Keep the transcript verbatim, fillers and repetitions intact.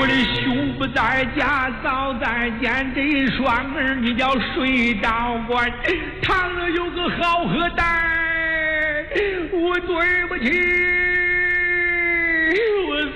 我的兄不在家，嫂在见，这一双儿你叫水道官。倘若有个好喝蛋，我对不起。